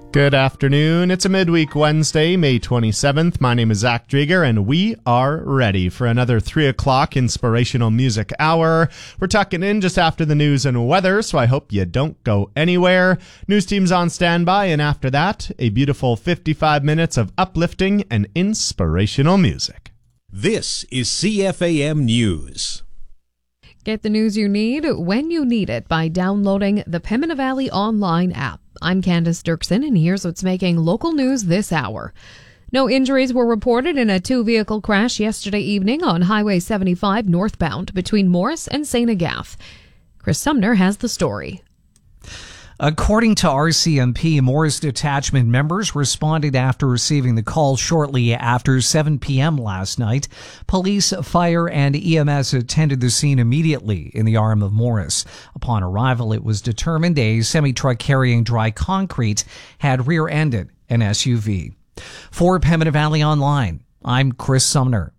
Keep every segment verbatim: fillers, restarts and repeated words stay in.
Good afternoon. It's a midweek Wednesday, May twenty-seventh. My name is Zach Drieger, and we are ready for another three o'clock inspirational music hour. We're tucking in just after the news and weather, so I hope you don't go anywhere. News team's on standby, and after that, a beautiful fifty-five minutes of uplifting and inspirational music. This is C F A M News. Get the news you need when you need it by downloading the Pembina Valley Online app. I'm Candace Dirksen, and here's what's making local news this hour. No injuries were reported in a two-vehicle crash yesterday evening on Highway seventy-five northbound between Morris and Saint Agath. Chris Sumner has the story. According to R C M P, Morris Detachment members responded after receiving the call shortly after seven p.m. last night. Police, fire, and E M S attended the scene immediately in the arm of Morris. Upon arrival, it was determined a semi-truck carrying dry concrete had rear-ended an S U V. For Pembina Valley Online, I'm Chris Sumner.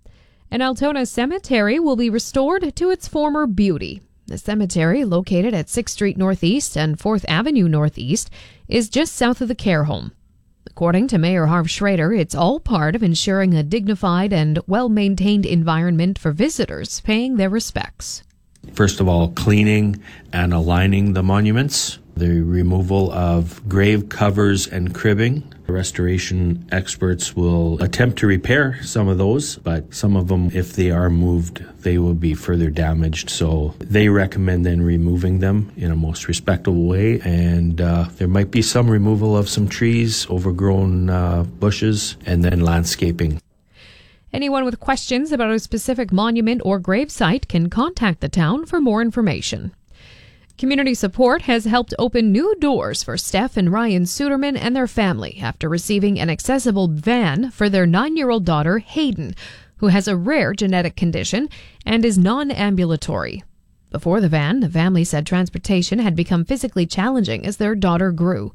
An Altona cemetery will be restored to its former beauty. The cemetery, located at sixth Street Northeast and fourth Avenue Northeast, is just south of the care home. According to Mayor Harv Schrader, it's all part of ensuring a dignified and well-maintained environment for visitors paying their respects. First of all, cleaning and aligning the monuments, the removal of grave covers and cribbing. Restoration experts will attempt to repair some of those, but some of them, if they are moved, they will be further damaged. So they recommend then removing them in a most respectable way. And uh, there might be some removal of some trees, overgrown uh, bushes, and then landscaping. Anyone with questions about a specific monument or gravesite can contact the town for more information. Community support has helped open new doors for Steph and Ryan Suderman and their family after receiving an accessible van for their nine-year-old daughter, Hayden, who has a rare genetic condition and is non-ambulatory. Before the van, the family said transportation had become physically challenging as their daughter grew.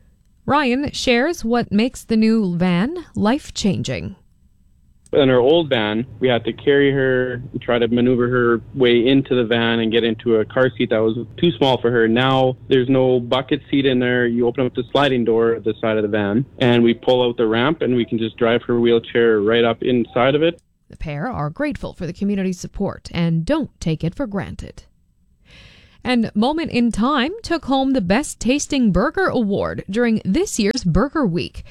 Ryan shares what makes the new van life-changing. In our old van, we had to carry her, try to maneuver her way into the van and get into a car seat that was too small for her. Now there's no bucket seat in there. You open up the sliding door at the side of the van and we pull out the ramp and we can just drive her wheelchair right up inside of it. The pair are grateful for the community support and don't take it for granted. And Moment in Time took home the Best Tasting Burger Award during this year's Burger Week.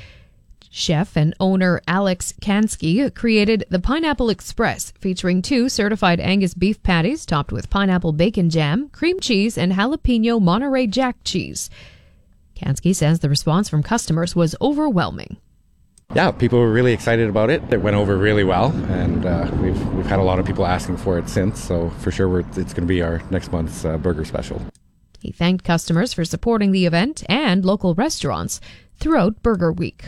Chef and owner Alex Kansky created the Pineapple Express, featuring two certified Angus beef patties topped with pineapple bacon jam, cream cheese, and jalapeno Monterey Jack cheese. Kansky says the response from customers was overwhelming. Yeah, people were really excited about it. It went over really well, and uh, we've we've had a lot of people asking for it since, so for sure we're, it's going to be our next month's uh, burger special. He thanked customers for supporting the event and local restaurants throughout Burger Week.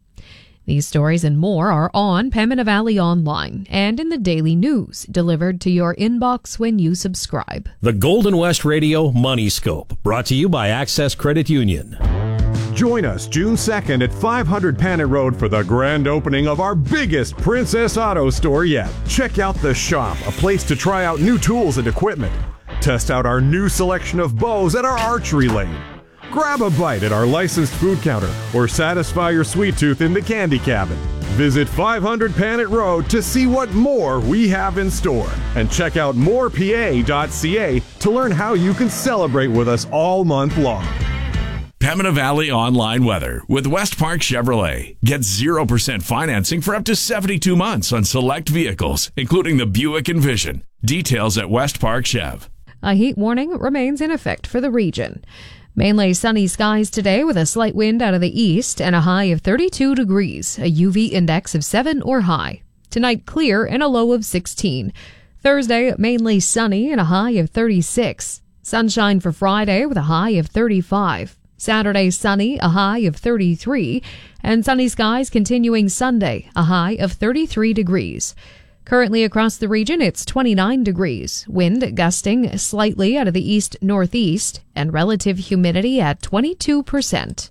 These stories and more are on Pembina Valley Online and in the daily news, delivered to your inbox when you subscribe. The Golden West Radio Money Scope, brought to you by Access Credit Union. Join us June second at five hundred Panet Road for the grand opening of our biggest Princess Auto store yet. Check out The Shop, a place to try out new tools and equipment. Test out our new selection of bows at our archery lane. Grab a bite at our licensed food counter or satisfy your sweet tooth in the candy cabin. Visit five hundred Panet Road to see what more we have in store. And check out more p a dot c a to learn how you can celebrate with us all month long. Pembina Valley Online Weather with West Park Chevrolet. Get zero percent financing for up to seventy-two months on select vehicles, including the Buick Envision. Details at West Park Chev. A heat warning remains in effect for the region. Mainly sunny skies today with a slight wind out of the east and a high of thirty-two degrees, a U V index of seven or high. Tonight clear and a low of sixteen. Thursday mainly sunny and a high of thirty-six. Sunshine for Friday with a high of thirty-five. Saturday sunny, a high of thirty-three. And sunny skies continuing Sunday, a high of thirty-three degrees. Currently across the region, it's twenty-nine degrees, wind gusting slightly out of the east-northeast, and relative humidity at twenty-two percent.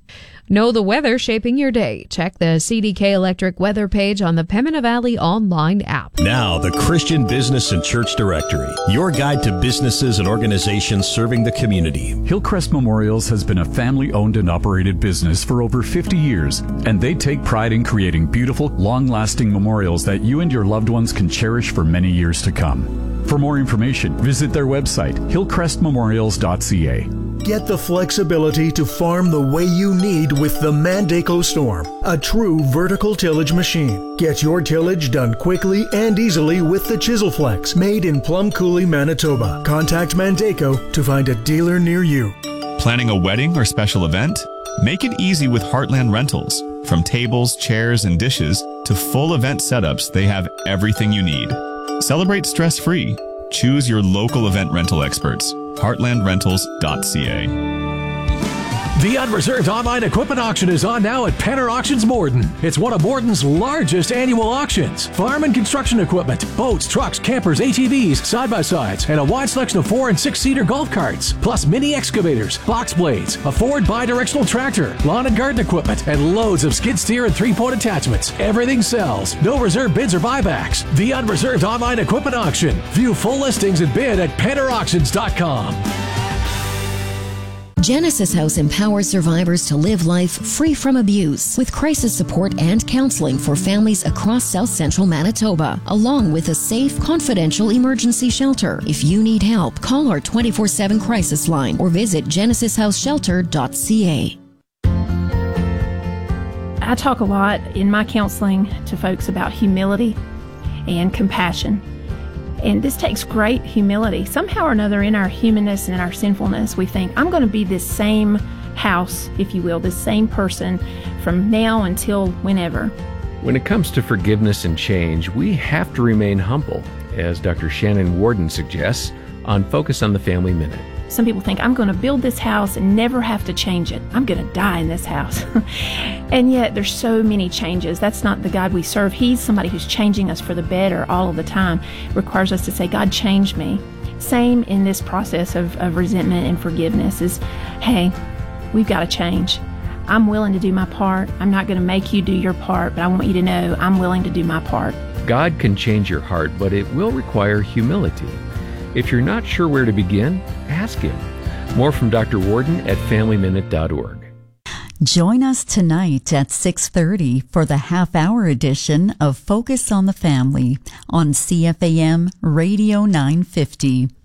Know the weather shaping your day. Check the C D K Electric weather page on the Pembina Valley online app. Now, the Christian Business and Church Directory, your guide to businesses and organizations serving the community. Hillcrest Memorials has been a family-owned and operated business for over fifty years, and they take pride in creating beautiful, long-lasting memorials that you and your loved ones can cherish for many years to come. For more information, visit their website, hillcrest memorials dot c a. Get the flexibility to farm the way you need with the Mandaco Storm, a true vertical tillage machine. Get your tillage done quickly and easily with the ChiselFlex, made in Plum Coulee, Manitoba. Contact Mandaco to find a dealer near you. Planning a wedding or special event? Make it easy with Heartland Rentals. From tables, chairs, and dishes to full event setups, they have everything you need. Celebrate stress-free. Choose your local event rental experts. heartland rentals dot c a. The Unreserved Online Equipment Auction is on now at Penner Auctions Morden. It's one of Morden's largest annual auctions. Farm and construction equipment, boats, trucks, campers, A T Vs, side-by-sides, and a wide selection of four and six-seater golf carts, plus mini excavators, box blades, a Ford bi-directional tractor, lawn and garden equipment, and loads of skid steer and three-point attachments. Everything sells. No reserve bids or buybacks. The Unreserved Online Equipment Auction. View full listings and bid at penner auctions dot com. Genesis House empowers survivors to live life free from abuse with crisis support and counseling for families across South Central Manitoba, along with a safe, confidential emergency shelter. If you need help, call our twenty-four seven crisis line or visit genesis house shelter dot c a. I talk a lot in my counseling to folks about humility and compassion. And this takes great humility. Somehow or another, in our humanness and in our sinfulness, we think, I'm going to be this same house, if you will, this same person from now until whenever. When it comes to forgiveness and change, we have to remain humble, as Doctor Shannon Warden suggests on Focus on the Family Minute. Some people think, I'm going to build this house and never have to change it. I'm going to die in this house. And yet there's so many changes. That's not the God we serve. He's somebody who's changing us for the better all of the time. It requires us to say, God, change me. Same in this process of, of resentment and forgiveness is, hey, we've got to change. I'm willing to do my part. I'm not going to make you do your part, but I want you to know I'm willing to do my part. God can change your heart, but it will require humility. If you're not sure where to begin, ask Him. More from Doctor Warden at family minute dot org. Join us tonight at six thirty for the half-hour edition of Focus on the Family on C F A M Radio nine fifty.